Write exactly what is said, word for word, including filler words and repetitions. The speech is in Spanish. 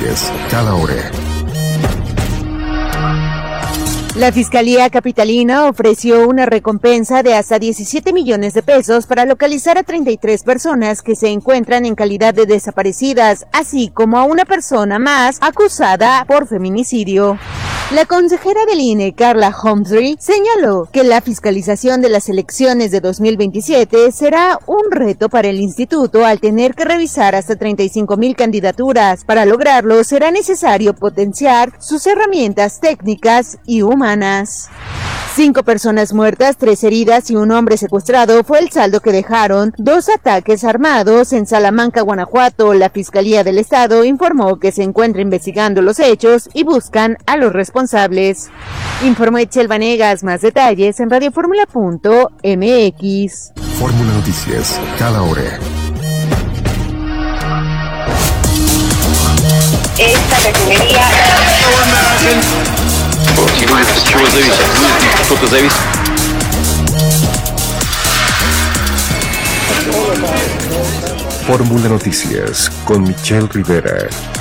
Noticias, cada hora. La Fiscalía Capitalina ofreció una recompensa de hasta diecisiete millones de pesos para localizar a treinta y tres personas que se encuentran en calidad de desaparecidas, así como a una persona más acusada por feminicidio. La consejera del I N E, Carla Humphrey, señaló que la fiscalización de las elecciones de dos mil veintisiete será un reto para el instituto al tener que revisar hasta treinta y cinco mil candidaturas. Para lograrlo, será necesario potenciar sus herramientas técnicas y humanas. Cinco personas muertas, tres heridas y un hombre secuestrado fue el saldo que dejaron dos ataques armados en Salamanca, Guanajuato. La Fiscalía del Estado informó que se encuentra investigando los hechos y buscan a los responsables. Informó Etchel Vanegas. Más detalles en radioformula punto m x. Fórmula Noticias, cada hora. Esta refinería... Чего зависит? Что-то зависит. Fórmula Noticias con Michelle Rivera.